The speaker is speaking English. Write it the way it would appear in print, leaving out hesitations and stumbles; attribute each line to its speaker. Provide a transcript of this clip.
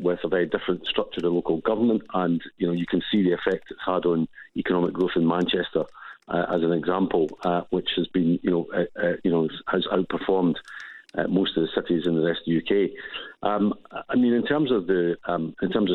Speaker 1: with a very different structure of local government, and you can see the effect it's had on economic growth in Manchester as an example, which has been has outperformed most of the cities in the rest of the UK. In terms of